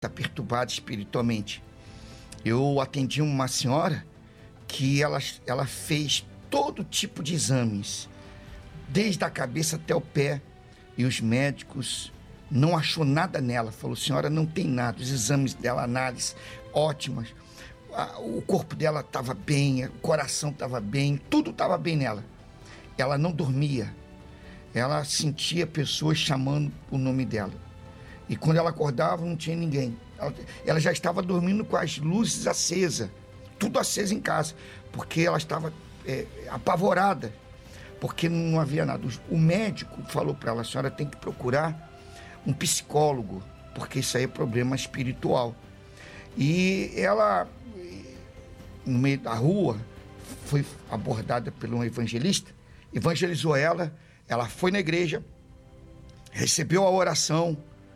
está perturbada espiritualmente. Eu atendi uma senhora que ela fez todo tipo de exames, desde a cabeça até o pé, e os médicos não achou nada nela. Falou: senhora, não tem nada. Os exames dela, análise ótimas, o corpo dela estava bem, o coração estava bem, tudo estava bem nela. Ela não dormia, ela sentia pessoas chamando o nome dela, e quando ela acordava não tinha ninguém. Ela já estava dormindo com as luzes acesas, tudo aceso em casa, porque ela estava apavorada, porque não havia nada. O médico falou para ela: a senhora tem que procurar um psicólogo, porque isso aí é problema espiritual. E ela, no meio da rua, foi abordada por um evangelista, evangelizou ela, ela foi na igreja, recebeu a oração,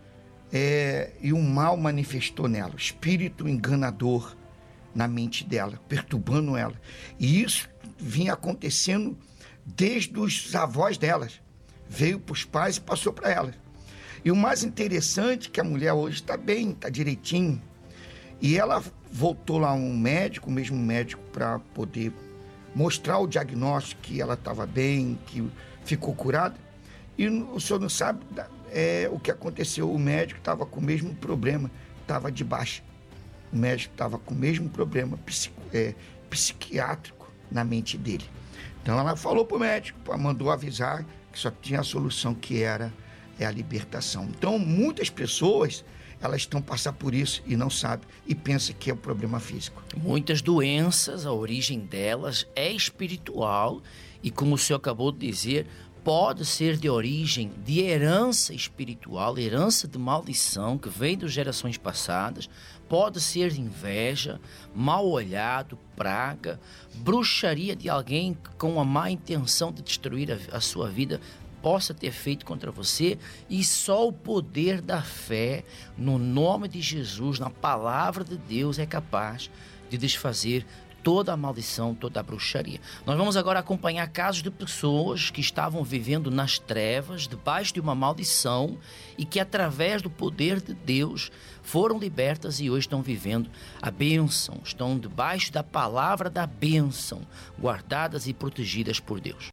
e o mal manifestou nela, o espírito enganador na mente dela, perturbando ela. E isso vinha acontecendo desde os avós delas, veio para os pais e passou para elas. E o mais interessante é que a mulher hoje está bem, está direitinho, e ela voltou lá um médico, o mesmo médico, para poder mostrar o diagnóstico, que ela estava bem, que ficou curada. E o senhor não sabe o que aconteceu. O médico estava com o mesmo problema, estava de baixa. O médico estava com o mesmo problema psiquiátrico na mente dele. Então ela falou para o médico, mandou avisar que só tinha a solução, que era a libertação. Então muitas pessoas, elas estão passando por isso e não sabem, e pensam que é um problema físico. Muitas doenças, a origem delas é espiritual, e como o senhor acabou de dizer, pode ser de origem de herança espiritual, herança de maldição que vem das gerações passadas, pode ser de inveja, mal olhado, praga, bruxaria de alguém com a má intenção de destruir a sua vida possa ter feito contra você, e só o poder da fé no nome de Jesus, na palavra de Deus, é capaz de desfazer toda a maldição, toda a bruxaria. Nós vamos agora acompanhar casos de pessoas que estavam vivendo nas trevas, debaixo de uma maldição, e que através do poder de Deus foram libertas e hoje estão vivendo a bênção, estão debaixo da palavra da bênção, guardadas e protegidas por Deus.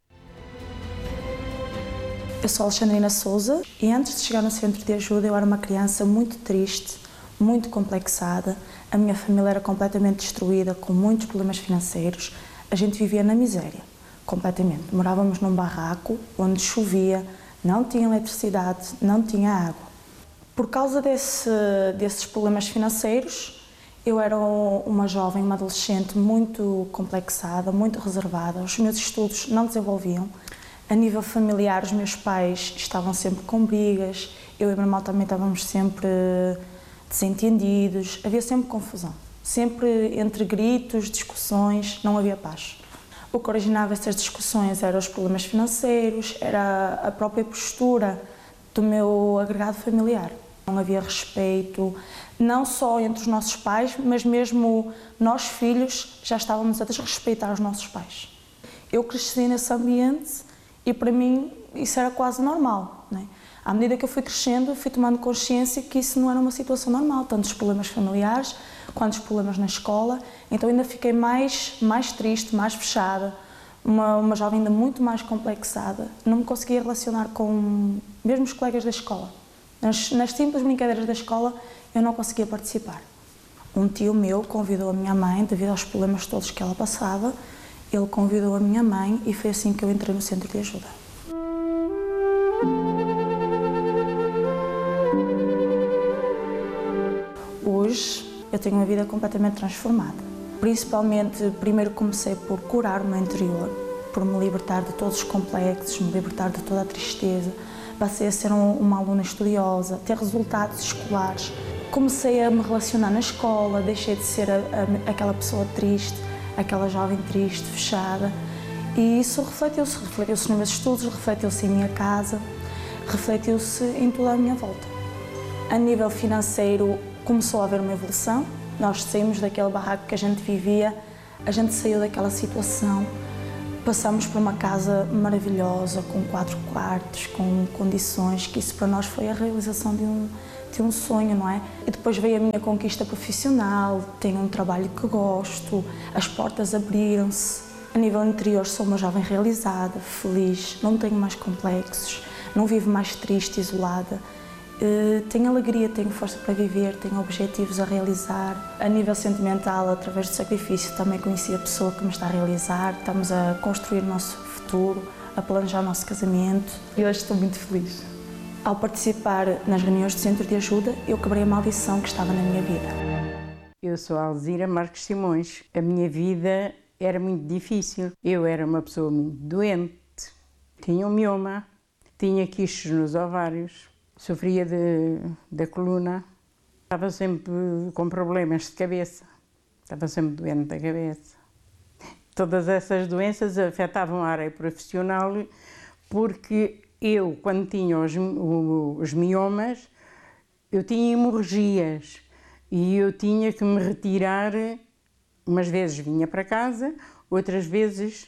Eu sou Alexandrina Souza e antes de chegar no centro de ajuda eu era uma criança muito triste, muito complexada. A minha família era completamente destruída, com muitos problemas financeiros. A gente vivia na miséria, completamente. Morávamos num barraco onde chovia, não tinha eletricidade, não tinha água. Por causa desses problemas financeiros, eu era uma jovem, uma adolescente muito complexada, muito reservada. Os meus estudos não desenvolviam. A nível familiar, os meus pais estavam sempre com brigas, eu e o meu irmão também estávamos sempre desentendidos, havia sempre confusão, sempre entre gritos, discussões, não havia paz. O que originava essas discussões eram os problemas financeiros, era a própria postura do meu agregado familiar. Não havia respeito, não só entre os nossos pais, mas mesmo nós filhos já estávamos a desrespeitar os nossos pais. Eu cresci nesse ambiente e para mim isso era quase normal, né? À medida que eu fui crescendo, eu fui tomando consciência que isso não era uma situação normal, tanto os problemas familiares quanto os problemas na escola. Então ainda fiquei mais triste, mais fechada, uma jovem ainda muito mais complexada. Não me conseguia relacionar com mesmo os colegas da escola. Nas simples brincadeiras da escola eu não conseguia participar. Um tio meu convidou a minha mãe, devido aos problemas todos que ela passava, ele convidou a minha mãe e foi assim que eu entrei no centro de ajuda. Hoje eu tenho uma vida completamente transformada. Principalmente, primeiro comecei por curar o meu interior, por me libertar de todos os complexos, me libertar de toda a tristeza. Passei a ser uma aluna estudiosa, ter resultados escolares. Comecei a me relacionar na escola, deixei de ser aquela pessoa triste, aquela jovem triste, fechada. E isso refletiu-se nos meus estudos, refletiu-se em minha casa, refletiu-se em toda a minha volta. A nível financeiro, começou a haver uma evolução. Nós saímos daquele barraco que a gente vivia, a gente saiu daquela situação, passamos por uma casa maravilhosa, com 4 quartos, com condições, que isso para nós foi a realização tinha um sonho, não é? E depois veio a minha conquista profissional, tenho um trabalho que gosto, as portas abriram-se. A nível interior sou uma jovem realizada, feliz, não tenho mais complexos, não vivo mais triste, isolada. Tenho alegria, tenho força para viver, tenho objetivos a realizar. A nível sentimental, através do sacrifício, também conheci a pessoa que me está a realizar. Estamos a construir o nosso futuro, a planejar o nosso casamento e hoje estou muito feliz. Ao participar nas reuniões do Centro de Ajuda, eu quebrei a maldição que estava na minha vida. Eu sou Alzira Marques Simões. A minha vida era muito difícil. Eu era uma pessoa muito doente, tinha um mioma, tinha quistos nos ovários, sofria da coluna, estava sempre com problemas de cabeça, estava sempre doente da cabeça. Todas essas doenças afetavam a área profissional porque eu, quando tinha os miomas, eu tinha hemorragias e eu tinha que me retirar. Umas vezes vinha para casa, outras vezes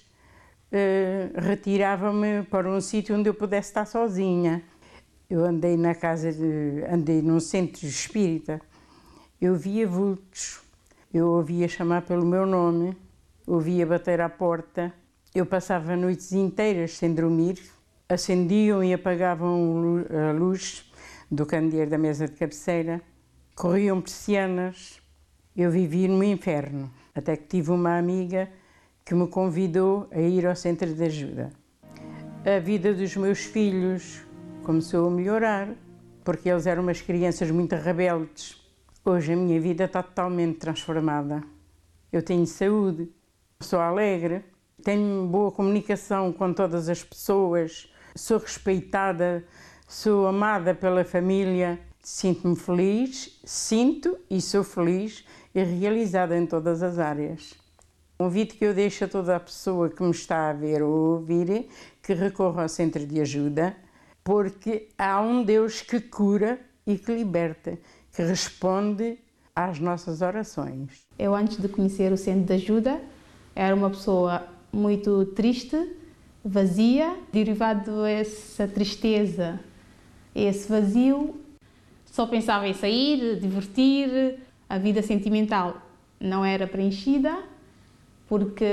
retirava-me para um sítio onde eu pudesse estar sozinha. Eu andei andei num centro espírita, eu via vultos, eu ouvia chamar pelo meu nome, ouvia bater à porta, eu passava noites inteiras sem dormir, acendiam e apagavam a luz do candeeiro da mesa de cabeceira, corriam persianas, eu vivia no inferno, até que tive uma amiga que me convidou a ir ao centro de ajuda. A vida dos meus filhos começou a melhorar, porque eles eram umas crianças muito rebeldes. Hoje a minha vida está totalmente transformada. Eu tenho saúde, sou alegre, tenho boa comunicação com todas as pessoas, sou respeitada, sou amada pela família, sinto-me feliz, sinto e sou feliz e realizada em todas as áreas. O convite que eu deixo a toda a pessoa que me está a ver ou ouvir, que recorra ao Centro de Ajuda, porque há um Deus que cura e que liberta, que responde às nossas orações. Eu, antes de conhecer o Centro de Ajuda, era uma pessoa muito triste, vazia. Derivado dessa tristeza, esse vazio, só pensava em sair, divertir. A vida sentimental não era preenchida, porque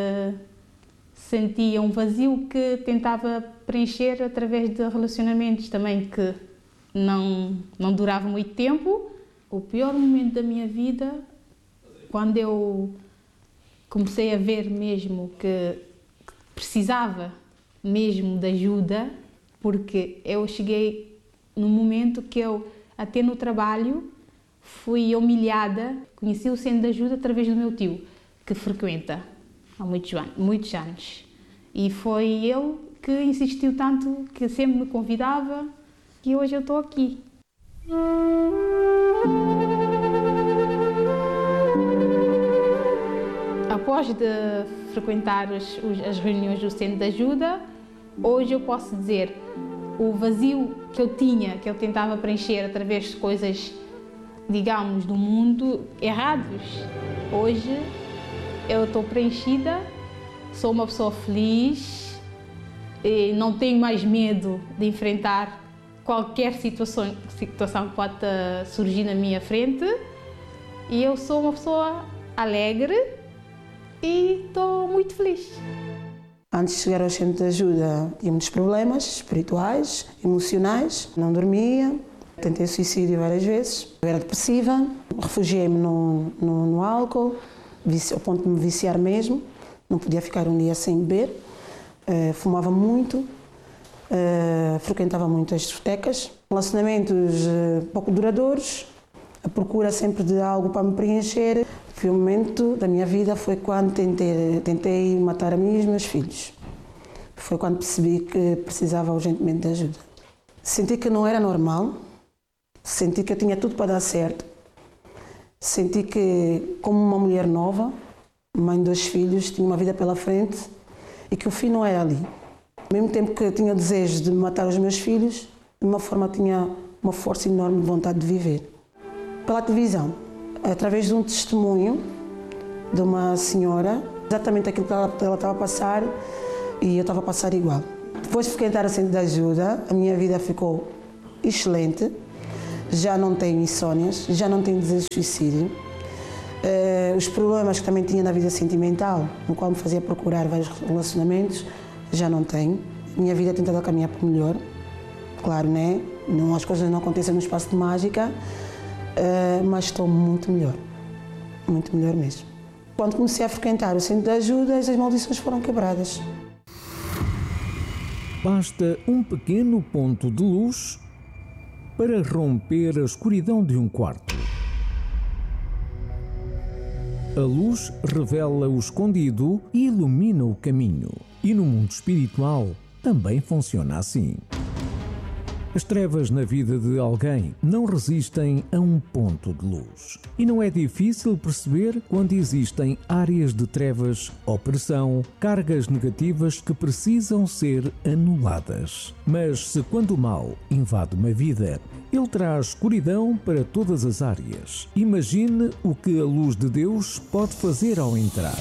sentia um vazio que tentava preencher através de relacionamentos também que não duravam muito tempo. O pior momento da minha vida, quando eu comecei a ver mesmo que precisava mesmo de ajuda, porque eu cheguei num momento que eu, até no trabalho, fui humilhada. Conheci o Centro de Ajuda através do meu tio, que frequenta há muitos anos. E foi ele que insistiu tanto, que sempre me convidava, e hoje eu estou aqui. Após de frequentar as reuniões do Centro de Ajuda, hoje eu posso dizer, o vazio que eu tinha, que eu tentava preencher através de coisas, digamos, do mundo errados, hoje eu estou preenchida, sou uma pessoa feliz e não tenho mais medo de enfrentar qualquer situação que pode surgir na minha frente, e eu sou uma pessoa alegre e estou muito feliz. Antes de chegar ao Centro de Ajuda, tinha muitos problemas espirituais, emocionais, não dormia, tentei suicídio várias vezes, eu era depressiva, refugiei-me no álcool, ao ponto de me viciar mesmo, não podia ficar um dia sem beber, fumava muito, frequentava muito as discotecas, relacionamentos pouco duradouros, a procura sempre de algo para me preencher. O momento da minha vida foi quando tentei matar a mim e os meus filhos. Foi quando percebi que precisava urgentemente de ajuda. Senti que não era normal, senti que eu tinha tudo para dar certo, senti que, como uma mulher nova, mãe de 2 filhos, tinha uma vida pela frente e que o fim não era ali. Ao mesmo tempo que eu tinha o desejo de matar os meus filhos, de uma forma tinha uma força enorme de vontade de viver. Pela televisão, através de um testemunho de uma senhora, exatamente aquilo que ela estava a passar e eu estava a passar igual. Depois de frequentar o Centro de Ajuda, a minha vida ficou excelente. já não tenho insónias, já não tenho desejo de suicídio. Os problemas que também tinha na vida sentimental, no qual me fazia procurar vários relacionamentos, já não tenho. Minha vida tem tentado caminhar para o melhor. Claro, né? Não, as coisas não acontecem no espaço de mágica, mas estou muito melhor mesmo. Quando comecei a frequentar o centro de ajuda, as maldições foram quebradas. Basta um pequeno ponto de luz para romper a escuridão de um quarto. A luz revela o escondido e ilumina o caminho. E no mundo espiritual também funciona assim. As trevas na vida de alguém não resistem a um ponto de luz. E não é difícil perceber quando existem áreas de trevas, opressão, cargas negativas que precisam ser anuladas. Mas se quando o mal invade uma vida, ele traz escuridão para todas as áreas. Imagine o que a luz de Deus pode fazer ao entrar.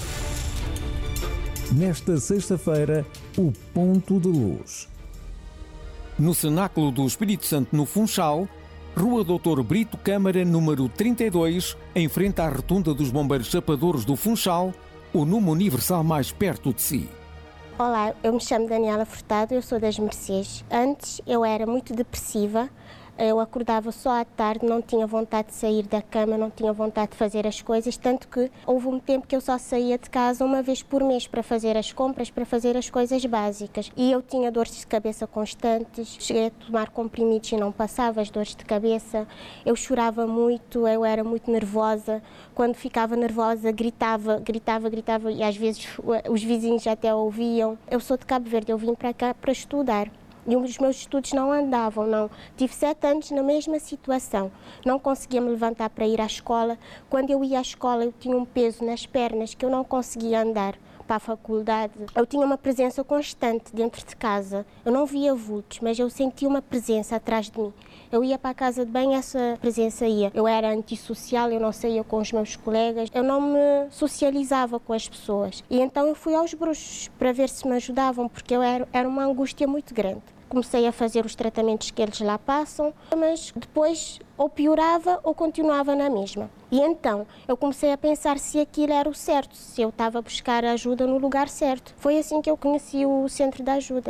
Nesta sexta-feira, o ponto de luz. No Cenáculo do Espírito Santo, no Funchal, Rua Doutor Brito Câmara, número 32, em frente à Rotunda dos Bombeiros Chapadores do Funchal, o número universal mais perto de si. Olá, eu me chamo Daniela Furtado, eu sou das Mercês. Antes eu era muito depressiva, eu acordava só à tarde, não tinha vontade de sair da cama, não tinha vontade de fazer as coisas, tanto que houve um tempo que eu só saía de casa uma vez por mês para fazer as compras, para fazer as coisas básicas. E eu tinha dores de cabeça constantes, cheguei a tomar comprimidos e não passava as dores de cabeça. Eu chorava muito, eu era muito nervosa. Quando ficava nervosa, gritava e às vezes os vizinhos até ouviam. Eu sou de Cabo Verde, eu vim para cá para estudar. E os meus estudos não andavam, não. Tive 7 anos na mesma situação. Não conseguia me levantar para ir à escola. Quando eu ia à escola, eu tinha um peso nas pernas que eu não conseguia andar para a faculdade. Eu tinha uma presença constante dentro de casa. Eu não via vultos, mas eu sentia uma presença atrás de mim. Eu ia para a casa de banho, essa presença ia. Eu era antissocial, eu não saía com os meus colegas, eu não me socializava com as pessoas. E então eu fui aos bruxos para ver se me ajudavam, porque era uma angústia muito grande. Comecei a fazer os tratamentos que eles lá passam, mas depois ou piorava ou continuava na mesma. E então eu comecei a pensar se aquilo era o certo, se eu estava a buscar ajuda no lugar certo. Foi assim que eu conheci o Centro de Ajuda.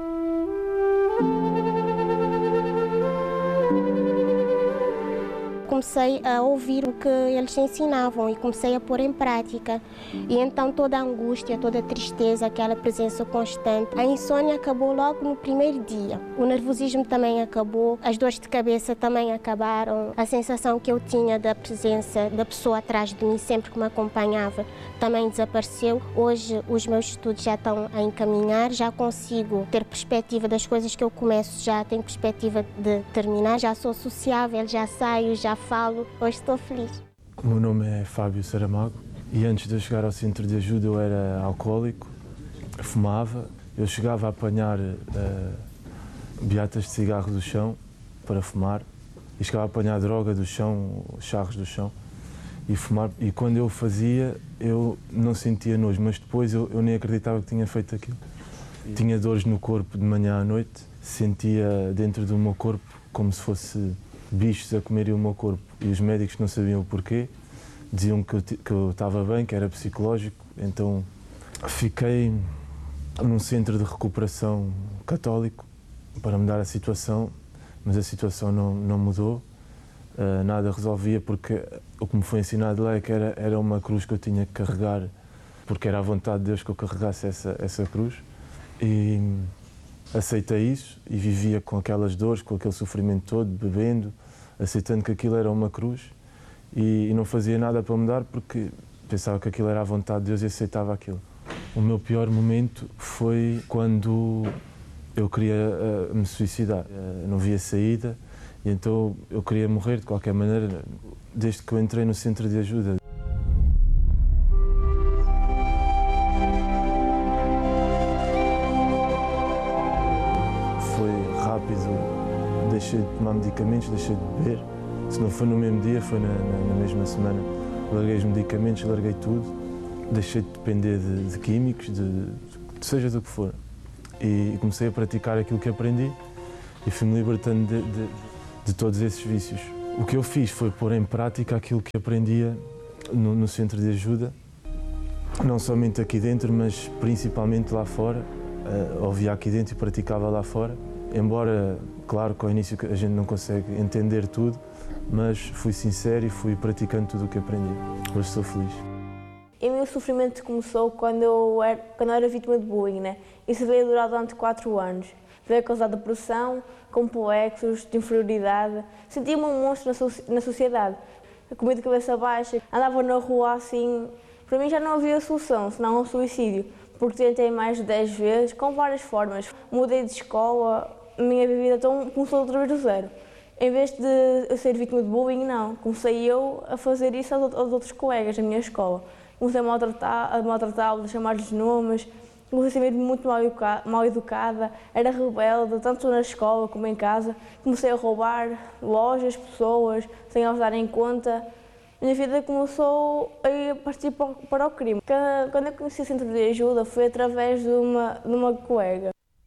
Comecei a ouvir o que eles ensinavam e comecei a pôr em prática. E então toda a angústia, toda a tristeza, aquela presença constante, a insônia acabou logo no primeiro dia. O nervosismo também acabou, as dores de cabeça também acabaram. A sensação que eu tinha da presença da pessoa atrás de mim, sempre que me acompanhava, também desapareceu. Hoje os meus estudos já estão a encaminhar, já consigo ter perspectiva das coisas que eu começo, já tenho perspectiva de terminar, já sou sociável, já saio, já falo, hoje estou feliz. O meu nome é Fábio Saramago e antes de eu chegar ao Centro de Ajuda eu era alcoólico, fumava, eu chegava a apanhar beatas de cigarro do chão para fumar e chegava a apanhar droga do chão, charros do chão e fumar, e quando eu fazia eu não sentia nojo, mas depois eu nem acreditava que tinha feito aquilo. Tinha dores no corpo de manhã à noite, sentia dentro do meu corpo como se fosse bichos a comerem o meu corpo e os médicos não sabiam o porquê, diziam que eu estava bem, que era psicológico, então fiquei num centro de recuperação católico para mudar a situação, mas a situação não mudou, nada resolvia porque o que me foi ensinado lá é que era uma cruz que eu tinha que carregar, porque era a vontade de Deus que eu carregasse essa cruz e aceitei isso e vivia com aquelas dores, com aquele sofrimento todo, bebendo, aceitando que aquilo era uma cruz e não fazia nada para mudar porque pensava que aquilo era a vontade de Deus e aceitava aquilo. O meu pior momento foi quando eu queria me suicidar. Não via saída e então eu queria morrer de qualquer maneira desde que eu entrei no Centro de Ajuda. Deixei de tomar medicamentos, deixei de beber. Se não foi no mesmo dia, foi na mesma semana. Larguei os medicamentos, larguei tudo. Deixei de depender de químicos, seja do que for. E comecei a praticar aquilo que aprendi e fui-me libertando de todos esses vícios. O que eu fiz foi pôr em prática aquilo que aprendia no centro de ajuda, não somente aqui dentro, mas principalmente lá fora. Ouvia aqui dentro e praticava lá fora. Embora, claro, que ao início a gente não consegue entender tudo, mas fui sincero e fui praticando tudo o que aprendi. Hoje estou feliz. O meu sofrimento começou quando eu era vítima de bullying, né? Isso veio durar durante 4 anos. Veio causar depressão, complexos, de inferioridade. Sentia-me um monstro na sociedade. Comia de cabeça baixa, andava na rua assim. Para mim já não havia solução, senão um suicídio. Porque tentei mais de 10 vezes, com várias formas. Mudei de escola, a minha vida começou outra vez do zero. Em vez de eu ser vítima de bullying, não. Comecei eu a fazer isso aos outros colegas da minha escola. Comecei a maltratá-los, a chamar-lhes nomes. Comecei a ser muito mal educada, era rebelde, tanto na escola como em casa. Comecei a roubar lojas, pessoas, sem elas darem conta. A minha vida começou a partir para o crime. Quando eu conheci o centro de ajuda foi através de uma colega.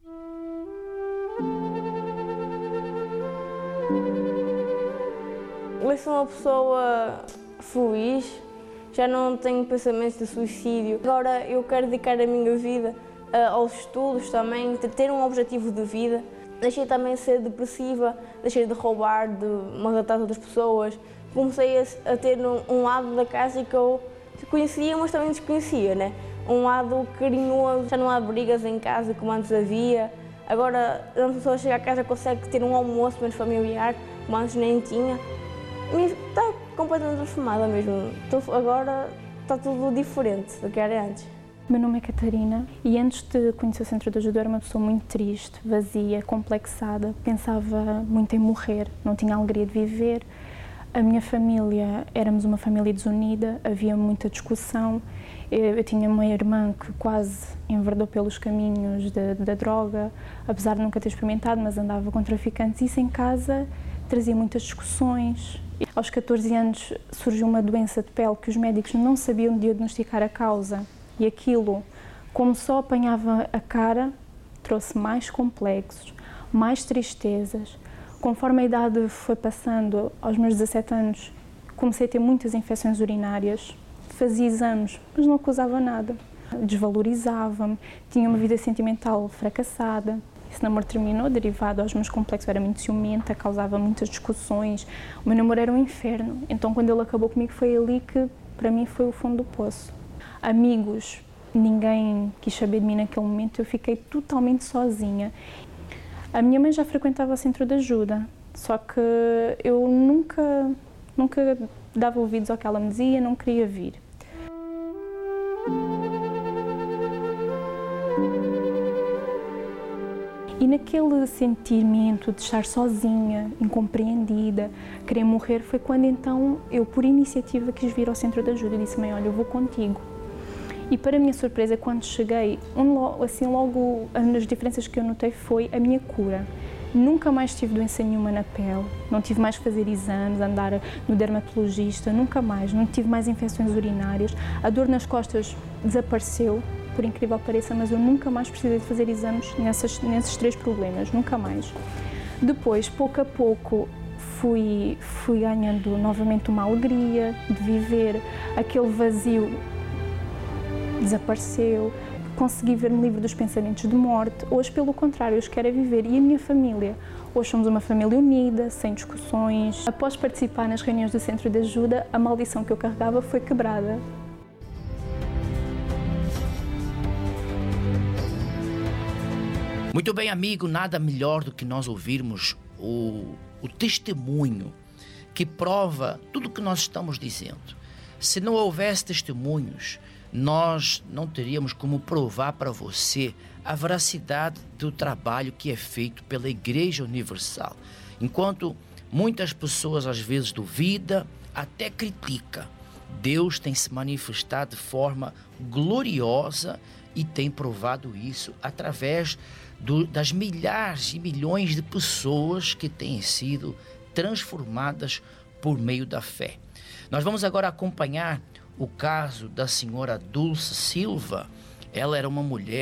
Eu sou uma pessoa feliz, já não tenho pensamentos de suicídio. Agora eu quero dedicar a minha vida aos estudos também, ter um objetivo de vida. Deixei também de ser depressiva, deixei de roubar, de maltratar outras pessoas. Comecei a ter um lado da casa que eu conhecia, mas também desconhecia, né? Um lado carinhoso, já não há brigas em casa como antes havia. Agora, a pessoa chega a casa consegue ter um almoço menos familiar, como antes nem tinha. E está completamente transformada mesmo. Agora está tudo diferente do que era antes. Meu nome é Catarina e antes de conhecer o Centro de Ajuda era uma pessoa muito triste, vazia, complexada, pensava muito em morrer, não tinha alegria de viver. A minha família, éramos uma família desunida, havia muita discussão. Eu tinha uma irmã que quase enverdou pelos caminhos da droga, apesar de nunca ter experimentado, mas andava com traficantes. Isso em casa trazia muitas discussões. Aos 14 anos surgiu uma doença de pele que os médicos não sabiam diagnosticar a causa. E aquilo, como só apanhava a cara, trouxe mais complexos, mais tristezas. Conforme a idade foi passando, aos meus 17 anos, comecei a ter muitas infecções urinárias, fazia exames, mas não acusava nada. Desvalorizava-me, tinha uma vida sentimental fracassada. Esse namoro terminou, derivado aos meus complexos, eu era muito ciumenta, causava muitas discussões. O meu namoro era um inferno, então quando ele acabou comigo foi ali que, para mim, foi o fundo do poço. Amigos, ninguém quis saber de mim naquele momento, eu fiquei totalmente sozinha. A minha mãe já frequentava o centro de ajuda, só que eu nunca dava ouvidos ao que ela me dizia, não queria vir. E naquele sentimento de estar sozinha, incompreendida, querer morrer, foi quando então eu, por iniciativa, quis vir ao centro de ajuda e disse: mãe, olha, eu vou contigo. E para a minha surpresa, quando cheguei, logo as diferenças que eu notei foi a minha cura. Nunca mais tive doença nenhuma na pele, não tive mais que fazer exames, andar no dermatologista, nunca mais, não tive mais infecções urinárias. A dor nas costas desapareceu, por incrível que pareça, mas eu nunca mais precisei de fazer exames nesses 3 problemas, nunca mais. Depois, pouco a pouco, fui ganhando novamente uma alegria de viver, aquele vazio desapareceu, consegui ver-me livre dos pensamentos de morte. Hoje, pelo contrário, eu quero viver. E a minha família? Hoje somos uma família unida, sem discussões. Após participar nas reuniões do Centro de Ajuda, a maldição que eu carregava foi quebrada. Muito bem, amigo, nada melhor do que nós ouvirmos o testemunho que prova tudo o que nós estamos dizendo. Se não houvesse testemunhos, nós não teríamos como provar para você a veracidade do trabalho que é feito pela Igreja Universal. Enquanto muitas pessoas às vezes duvidam, até criticam, Deus tem se manifestado de forma gloriosa e tem provado isso através das milhares e milhões de pessoas que têm sido transformadas por meio da fé. Nós vamos agora acompanhar o caso da senhora Dulce Silva. Ela era uma mulher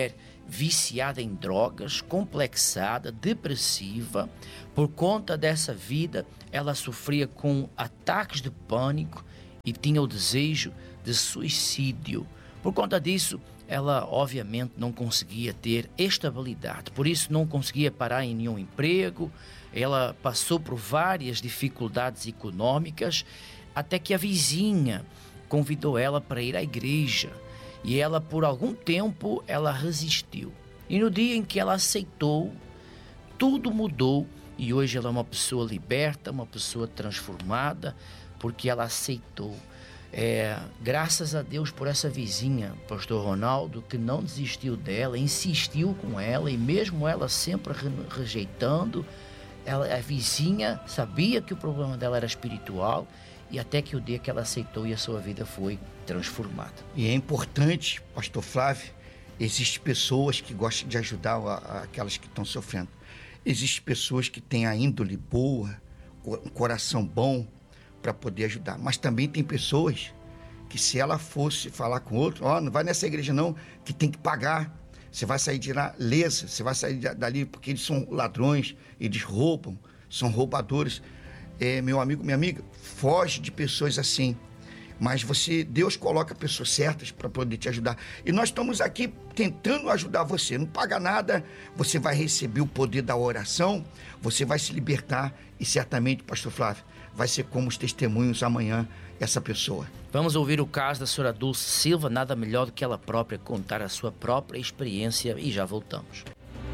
viciada em drogas, complexada, depressiva. Por conta dessa vida, ela sofria com ataques de pânico e tinha o desejo de suicídio. Por conta disso, ela obviamente não conseguia ter estabilidade, por isso não conseguia parar em nenhum emprego. Ela passou por várias dificuldades econômicas, até que a vizinha convidou ela para ir à igreja. E ela, por algum tempo, ela resistiu. E no dia em que ela aceitou, tudo mudou. E hoje ela é uma pessoa liberta, uma pessoa transformada, porque ela aceitou. Graças a Deus por essa vizinha, pastor Ronaldo, que não desistiu dela, insistiu com ela, e mesmo ela sempre rejeitando, a vizinha sabia que o problema dela era espiritual, e até que o dia que ela aceitou e a sua vida foi transformada. E é importante, pastor Flávio, existem pessoas que gostam de ajudar aquelas que estão sofrendo. Existem pessoas que têm a índole boa, um coração bom para poder ajudar. Mas também tem pessoas que, se ela fosse falar com outro, não vai nessa igreja não, que tem que pagar. Você vai sair de lá lesa, você vai sair dali porque eles são ladrões, eles roubam, são roubadores. Meu amigo, minha amiga, foge de pessoas assim. Mas Deus coloca pessoas certas para poder te ajudar. E nós estamos aqui tentando ajudar você. Não paga nada, você vai receber o poder da oração, você vai se libertar e certamente, pastor Flávio, vai ser como os testemunhos amanhã, essa pessoa. Vamos ouvir o caso da senhora Dulce Silva, nada melhor do que ela própria contar a sua própria experiência, e já voltamos.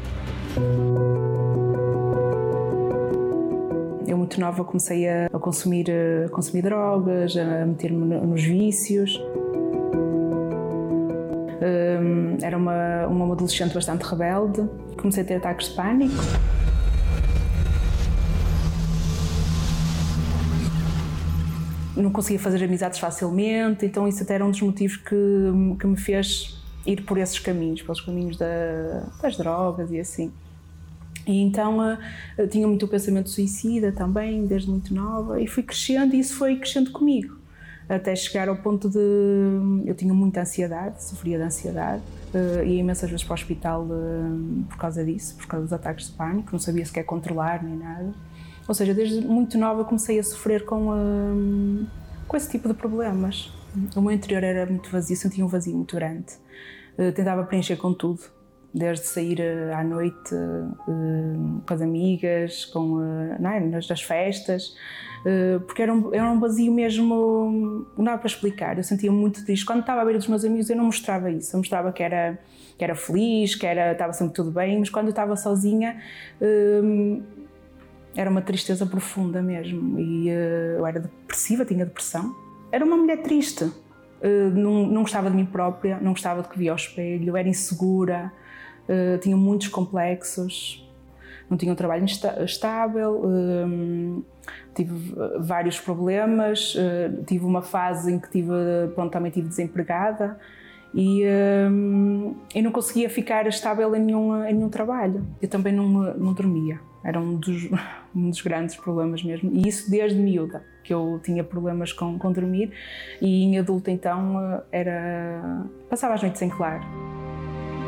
Eu, muito nova, comecei a consumir drogas, a meter-me nos vícios. Era uma adolescente bastante rebelde. Comecei a ter ataques de pânico. Não conseguia fazer amizades facilmente, então isso até era um dos motivos que me fez ir por esses caminhos, pelos caminhos das drogas e assim. E então eu tinha muito o pensamento suicida também, desde muito nova, e fui crescendo, e isso foi crescendo comigo, até chegar ao ponto de... Eu tinha muita ansiedade, sofria de ansiedade, ia imensas vezes para o hospital por causa disso, por causa dos ataques de pânico, não sabia sequer controlar nem nada. Ou seja, desde muito nova comecei a sofrer com esse tipo de problemas. O meu interior era muito vazio, sentia um vazio muito grande. Tentava preencher com tudo, desde sair à noite com as amigas, nas festas, porque era um vazio mesmo, não dava para explicar. Eu sentia muito triste. Quando estava à beira dos meus amigos eu não mostrava isso, eu mostrava que era feliz, estava sempre tudo bem, mas quando eu estava sozinha era uma tristeza profunda mesmo, e eu era depressiva, tinha depressão. Era uma mulher triste, não gostava de mim própria, não gostava de que via ao espelho, era insegura, tinha muitos complexos, não tinha um trabalho estável, tive vários problemas, tive uma fase em que também estive desempregada e não conseguia ficar estável em nenhum trabalho. Eu também não dormia, era um dos grandes problemas mesmo, e isso desde miúda, que eu tinha problemas com dormir, e em adulta então passava as noites em claro.